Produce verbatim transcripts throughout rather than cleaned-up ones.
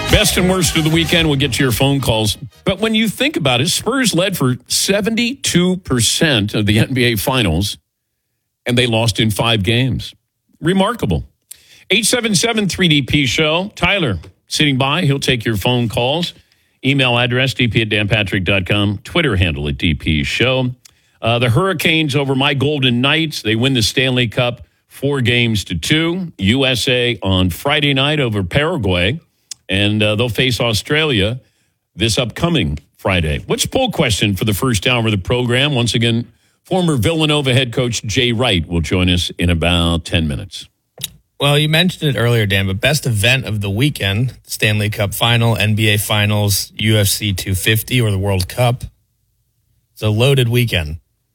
Best and worst of the weekend, we'll get to your phone calls. But when you think about it, Spurs led for seventy-two percent of the N B A Finals, and they lost in five games. Remarkable. eight seven seven three D P show. Tyler sitting by. He'll take your phone calls. Email address, d p at dan patrick dot com. Twitter handle at D P show. Uh, the Hurricanes over my Golden Knights. They win the Stanley Cup four games to two. U S A on Friday night over Paraguay. And uh, they'll face Australia this upcoming Friday. What's the poll question for the first hour of the program? Once again, former Villanova head coach Jay Wright will join us in about ten minutes. Well, you mentioned it earlier, Dan, but best event of the weekend, Stanley Cup Final, N B A Finals, U F C two fifty, or the World Cup. It's a loaded weekend.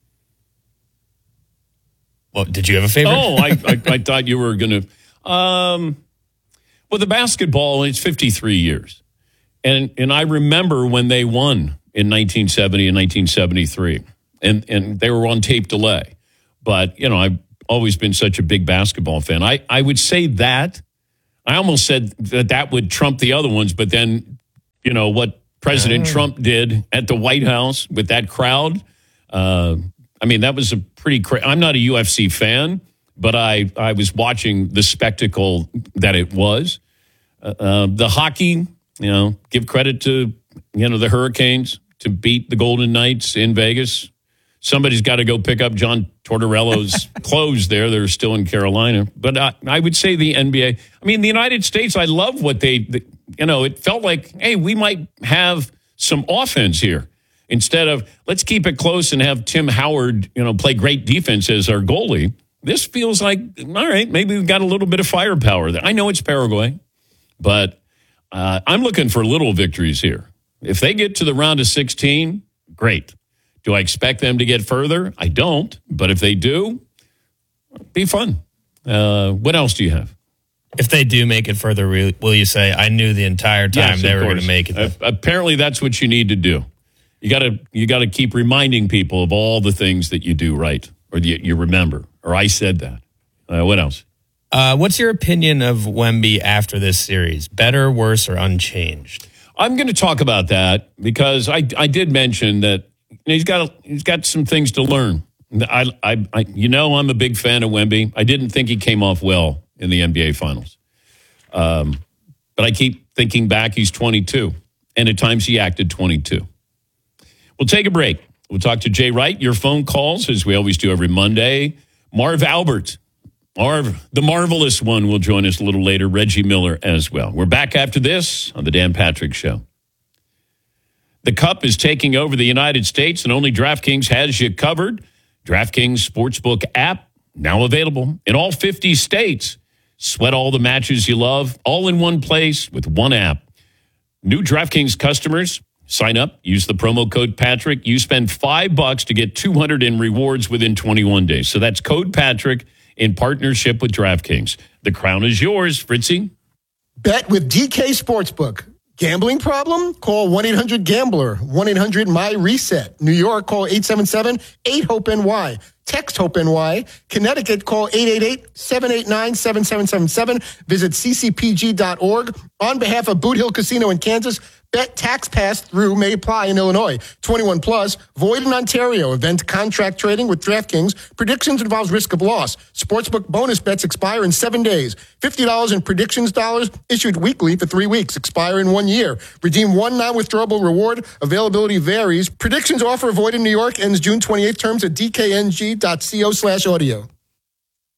Well, did you have a favorite? Oh, I, I, I thought you were going to... Um, well, the basketball, it's fifty-three years. And and I remember when they won in nineteen seventy and nineteen seventy-three. And, and they were on tape delay. But, you know, I've always been such a big basketball fan. I, I would say that. I almost said that that would trump the other ones. But then, you know, what President oh. Trump did at the White House with that crowd. Uh, I mean, that was a pretty cra- I'm not a U F C fan, but I, I was watching the spectacle that it was. Uh, uh, the hockey, you know, give credit to, you know, the Hurricanes to beat the Golden Knights in Vegas. Somebody's got to go pick up John Tortorella's clothes there. They're still in Carolina. But I, I would say the N B A. I mean, the United States, I love what they, the, you know, it felt like, hey, we might have some offense here. Instead of, let's keep it close and have Tim Howard, you know, play great defense as our goalie. This feels like, all right, maybe we've got a little bit of firepower there. I know it's Paraguay, but uh, I'm looking for little victories here. If they get to the round of sixteen, great. Do I expect them to get further? I don't. But if they do, be fun. Uh, what else do you have? If they do make it further, will you say, I knew the entire time yes, they were going to make it? Uh, apparently, that's what you need to do. You got to you got to keep reminding people of all the things that you do right, or you, you remember, or I said that. Uh, what else? Uh, what's your opinion of Wemby after this series? Better, worse, or unchanged? I'm going to talk about that because I I did mention that he's got a, he's got some things to learn. I, I I you know I'm a big fan of Wemby. I didn't think he came off well in the N B A Finals, um, but I keep thinking back. He's twenty-two, and at times he acted twenty-two. We'll take a break. We'll talk to Jay Wright. Your phone calls, as we always do every Monday. Marv Albert, Marv, the marvelous one, will join us a little later. Reggie Miller as well. We're back after this on the Dan Patrick Show. The Cup is taking over the United States, and only DraftKings has you covered. DraftKings Sportsbook app, now available in all fifty states. Sweat all the matches you love, all in one place with one app. New DraftKings customers, sign up, use the promo code Patrick. You spend five bucks to get two hundred in rewards within twenty-one days. So that's code Patrick in partnership with DraftKings. The crown is yours, Fritzy. Bet with D K Sportsbook. Gambling problem? Call one eight hundred gambler, one eight hundred my reset. New York, call eight seven seven eight hope N Y. Text HOPE-NY. Connecticut, call eight eight eight seven eight nine seven seven seven seven. Visit c c p g dot org. On behalf of Boot Hill Casino in Kansas, bet tax pass through may apply in Illinois. twenty-one plus, void in Ontario. Event contract trading with DraftKings. Predictions involves risk of loss. Sportsbook bonus bets expire in seven days. fifty dollars in predictions dollars issued weekly for three weeks. Expire in one year. Redeem one non-withdrawable reward. Availability varies. Predictions offer void in New York. Ends June twenty-eighth. Terms at d k n g dot co slash audio.